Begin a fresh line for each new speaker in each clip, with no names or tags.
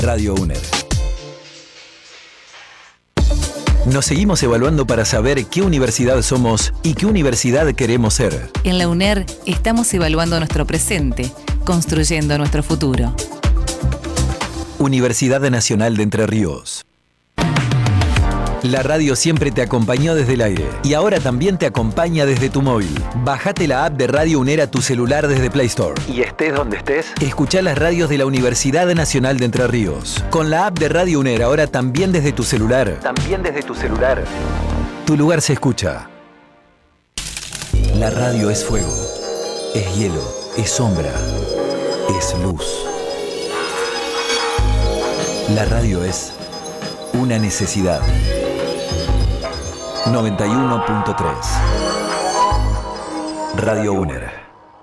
Radio UNER. Nos seguimos evaluando para saber qué universidad somos y qué universidad queremos ser.
En la UNER estamos evaluando nuestro presente, construyendo nuestro futuro.
Universidad Nacional de Entre Ríos. La radio siempre te acompañó desde el aire y ahora también te acompaña desde tu móvil. Bájate la app de Radio UNER a tu celular desde Play Store. Y estés donde estés, escuchá las radios de la Universidad Nacional de Entre Ríos. Con la app de Radio UNER ahora también desde tu celular. Tu lugar se escucha. La radio es fuego, es hielo, es sombra, es luz. La radio es una necesidad. 91.3 Radio UNER.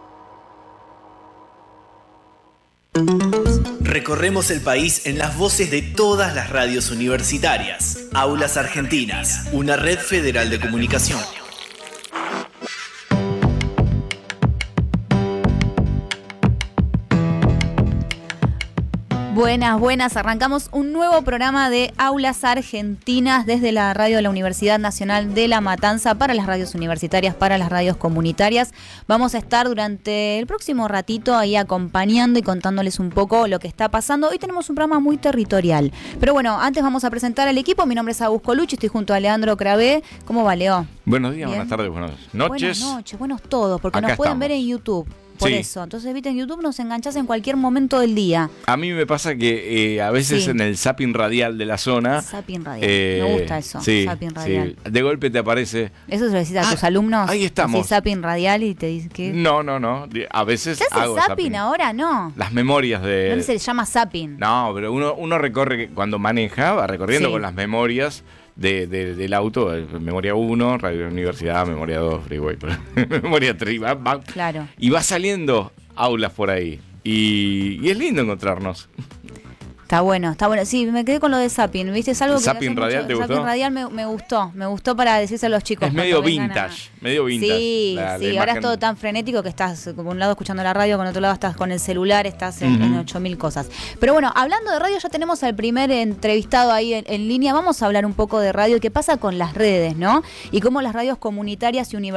Recorremos el país en las voces de todas las radios universitarias. Aulas Argentinas, una red federal de comunicación.
Buenas. Arrancamos un nuevo programa de Aulas Argentinas desde la radio de la Universidad Nacional de La Matanza para las radios universitarias, para las radios comunitarias. Vamos a estar durante el próximo ratito ahí acompañando y contándoles un poco lo que está pasando. Hoy tenemos un programa muy territorial. Pero bueno, antes vamos a presentar al equipo. Mi nombre es Agus Colucci, estoy junto a Leandro Cravé. ¿Cómo va, Leo?
Buenos días,
Bien.
buenas tardes, buenas noches.
Buenas noches, buenos todos, porque
Acá
nos pueden
estamos.
ver en YouTube. Por
Sí.
eso, entonces viste, en YouTube nos enganchás en cualquier momento del día.
A mí me pasa que a veces
Sí.
en el zapping radial de la zona...
Zapping radial, me gusta eso,
Sí,
zapping radial.
sí. De golpe te aparece...
Eso se lo decís a tus alumnos.
ahí estamos.
Decís zapping radial y te dice que...
No. A veces
¿Se hace
hago
zapping ahora? No.
Las memorias de...
No se le llama zapping.
No, pero uno recorre, cuando maneja, va recorriendo
Sí.
con las memorias del auto, memoria 1, Radio Universidad, memoria 2, Freeway, memoria 3, va,
Claro.
y va saliendo aulas por ahí. Y es lindo encontrarnos.
Está bueno. Sí, me quedé con lo de zapping. ¿Viste? Es algo
¿El
que
zapping
me hace
radial
mucho.
te
El
gustó?
zapping radial me gustó para decirse a los chicos.
Es medio
cuando vengan
vintage, medio vintage.
Sí,
la
ahora es
imagen.
todo tan frenético que estás por un lado escuchando la radio, con otro lado estás con el celular, estás en 8000 cosas. Pero bueno, hablando de radio, ya tenemos al primer entrevistado ahí en línea. Vamos a hablar un poco de radio y qué pasa con las redes, ¿no? Y cómo las radios comunitarias y universitarias